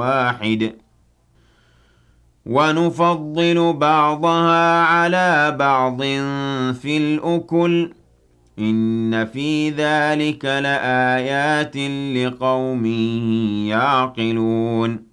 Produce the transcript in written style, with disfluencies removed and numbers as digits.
واحد ونفضل بعضها على بعض في الأكل إن في ذلك لآيات لقوم يعقلون